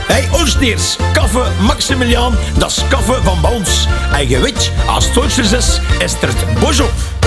Hey, Oosteers, kaffe Maximiliaan, dat is kaffe van bij ons. En je weet, als het Duitsers is er het bos op.